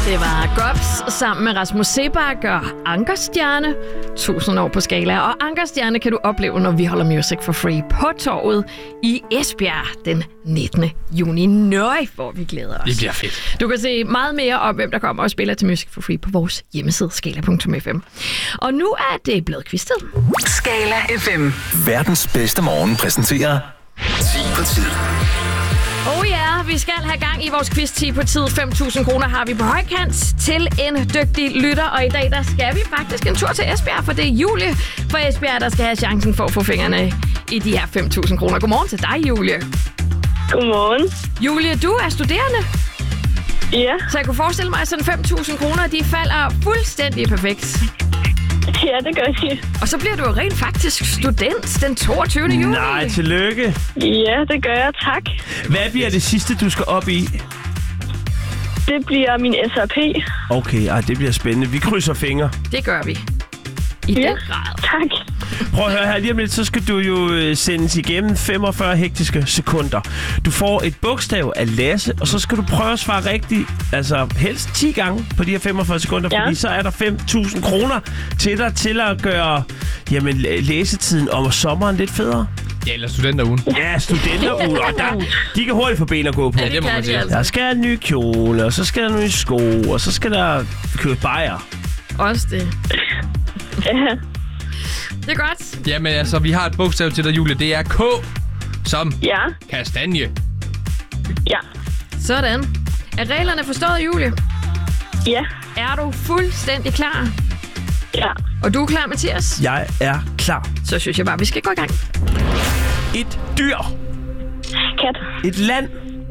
Det var Gobs sammen med Rasmus Seebach og Ankerstjerne. 1000 år på skala. Og Ankerstjerne kan du opleve, når vi holder Music for Free på Torvet i Esbjerg den 19. juni. Nøj, hvor vi glæder os. Det bliver fedt. Du kan se meget mere om, hvem der kommer og spiller til Music for Free på vores hjemmeside skala.fm. Og nu er det blevet quiztid. Skala FM. Verdens bedste morgen præsenterer 10 på tid. Oh ja, vi skal have gang i vores quiz 10 på tid. 5.000 kroner har vi på højkant til en dygtig lytter. Og i dag, der skal vi faktisk en tur til Esbjerg, for det er Julie fra Esbjerg, der skal have chancen for at få fingrene i de her 5.000 kroner. Godmorgen til dig, Julie. Godmorgen. Julie, du er studerende. Ja. Så jeg kunne forestille mig, at sådan 5.000 kroner, de falder fuldstændig perfekt. Ja, det gør de. Og så bliver du jo rent faktisk student den 22. juni. Nej, tillykke. Ja, det gør jeg. Tak. Hvad bliver det sidste, du skal op i? Det bliver min SRP. Okay, det bliver spændende. Vi krydser fingre. Det gør vi. I den grad. Tak. Prøv at høre her lige om lidt, så skal du jo sendes igennem 45 hektiske sekunder. Du får et bogstav af Lasse, og så skal du prøve at svare rigtigt, altså helst 10 gange på de her 45 sekunder, fordi så er der 5.000 kroner til dig til at gøre læsetiden om sommeren lidt federe. Ja, eller studenterugen. Ja, studenterugen. Og de kan hurtigt få ben at gå på. Ja, det må man sige. Der skal en ny kjole, og så skal der nye sko, og så skal der købe bajer. Også det. Ja. Det er godt. Jamen altså, vi har et bogstav til dig, Julie. Det er K som kastanje. Ja. Sådan. Er reglerne forstået, Julie? Ja. Er du fuldstændig klar? Ja. Og du er klar, Mathias? Jeg er klar. Så synes jeg bare, vi skal gå i gang. Et dyr. Kat. Et land.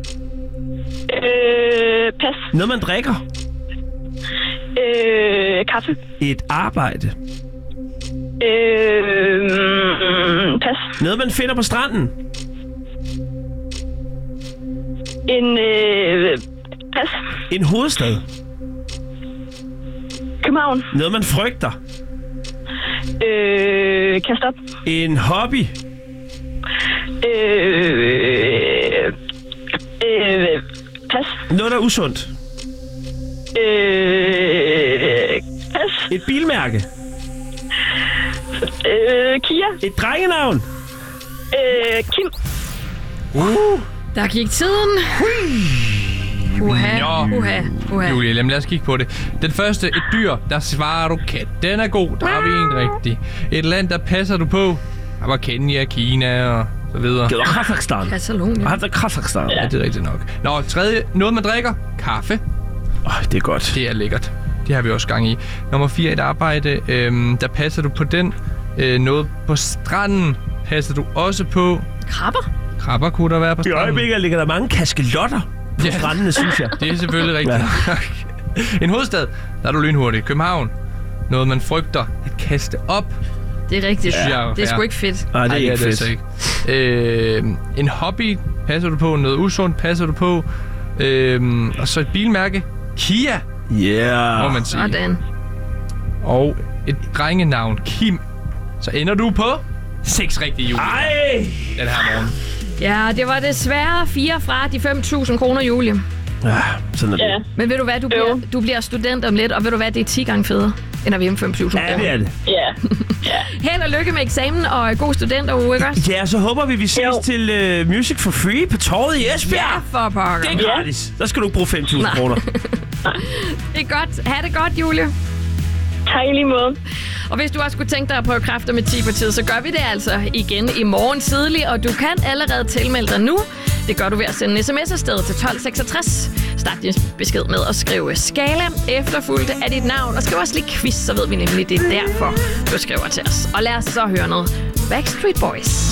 Pas. Noget, man drikker. Kaffe. Et arbejde. Pas. Noget, man finder på stranden. Pas. En hovedstad. København. Noget, man frygter. Kast op. En hobby. Pas. Noget, der er usundt. Pas. Et bilmærke. Kia. Et drengenavn. Kim. Der gik tiden. Uha. Julie, lad os kigge på det. Den første, et dyr, der svarer du kat. Den er god, der har vi en rigtig. Et land, der passer du på. Der var Kenya, Kina og så videre. Det var Kazakhstan. Katalonien. Ja, det er rigtigt nok. Nå, tredje, noget man drikker. Kaffe. Det er godt. Det er lækkert. Det har vi også gang i. Nummer 4, et arbejde. Der passer du på den. Noget på stranden passer du også på. Krabber? Krabber kunne der være på I stranden. øjeblikket ligger der mange kaskelotter på strandene, synes jeg. Det er selvfølgelig rigtigt. En hovedstad, der er du lynhurtig. København. Noget man frygter. At kaste op. Det er rigtigt. Ja. Det er sgu ikke fedt. Nej, det er ikke fedt. Altså ikke. En hobby passer du på. Noget usundt passer du på. Og så et bilmærke. Kia. Må man sige. Sådan. Og et drengenavn. Kim. Så ender du på 6 rigtige, Julie. Den her morgen. Ja, det var desværre 4 fra de 5.000 kroner, Julie. Ja, sådan er det. Ja. Men ved du hvad, du bliver student om lidt, og ved du hvad, det er 10 gange federe, end at vinde 5.000 kroner. Ja, det er det. Ja. Held og lykke med eksamen, og god studenteruge, ikke også? Ja, så håber vi ses til Music for Free på Torvet i Esbjerg. Ja, for pokker. Det er gratis. Der skal du ikke bruge 5.000 kroner. Det er godt. Ha' det godt, Julie. Tak i lige måde. Og hvis du også skulle tænke dig at prøve kræfter med 10 på tid, så gør vi det altså igen i morgen tidlig, og du kan allerede tilmelde dig nu. Det gør du ved at sende en sms afsted til 1266. Start din besked med at skrive Skala efterfulgt af dit navn, og skriv også lige quiz, så ved vi nemlig, det er derfor, du skriver til os. Og lad os så høre noget Backstreet Boys.